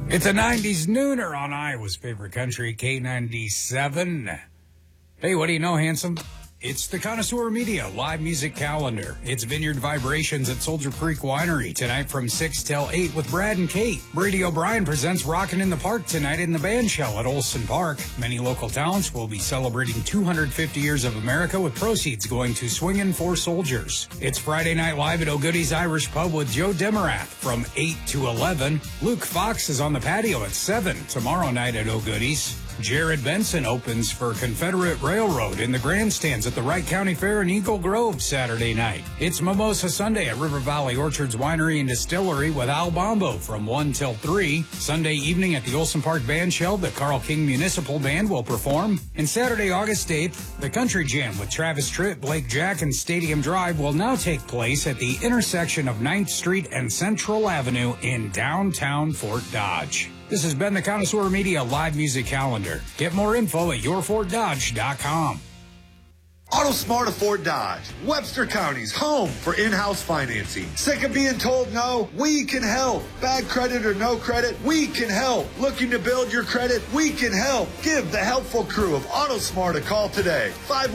It's a 90s nooner on Iowa's favorite country, K97. Hey, what do you know, handsome? It's the Connoisseur Media live music calendar. It's Vineyard Vibrations at Soldier Creek Winery tonight from 6 till 8 with Brad and Kate. Brady O'Brien presents Rockin' in the Park tonight in the band shell at Olson Park. Many local talents will be celebrating 250 years of America with proceeds going to Swingin' for Soldiers. It's Friday Night Live at O'Goody's Irish Pub with Joe Demarath from 8 to 11. Luke Fox is on the patio at 7 tomorrow night at O'Goody's. Jared Benson opens for Confederate Railroad in the grandstands at the Wright County Fair in Eagle Grove Saturday night. It's Mimosa Sunday at River Valley Orchards Winery and Distillery with Al Bombo from 1 till 3. Sunday evening at the Olson Park Band Shell, the Carl King Municipal Band will perform. And Saturday, August 8th, the Country Jam with Travis Tritt, Blake Jack, and Stadium Drive will now take place at the intersection of 9th Street and Central Avenue in downtown Fort Dodge. This has been the Connoisseur Media live music calendar. Get more info at yourfortdodge.com. AutoSmart of Fort Dodge, Webster County's home for in-house financing. Sick of being told no? We can help. Bad credit or no credit? We can help. Looking to build your credit? We can help. Give the helpful crew of AutoSmart a call today.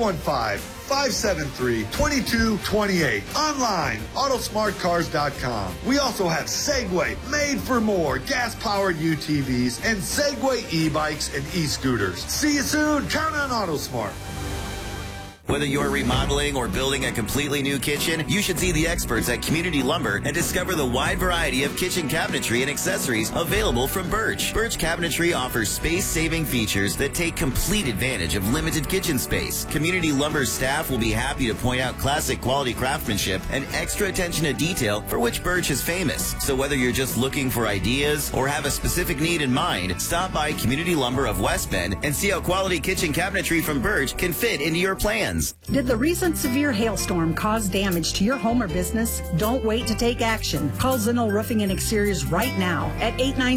515-573-2228. Online, autosmartcars.com. We also have Segway, made for more, gas-powered UTVs, and Segway e-bikes and e-scooters. See you soon. Count on AutoSmart. Whether you're remodeling or building a completely new kitchen, you should see the experts at Community Lumber and discover the wide variety of kitchen cabinetry and accessories available from Birch. Birch Cabinetry offers space-saving features that take complete advantage of limited kitchen space. Community Lumber's staff will be happy to point out classic quality craftsmanship and extra attention to detail for which Birch is famous. So whether you're just looking for ideas or have a specific need in mind, stop by Community Lumber of West Bend and see how quality kitchen cabinetry from Birch can fit into your plans. Did the recent severe hailstorm cause damage to your home or business? Don't wait to take action. Call Zinno Roofing and Exteriors right now at 890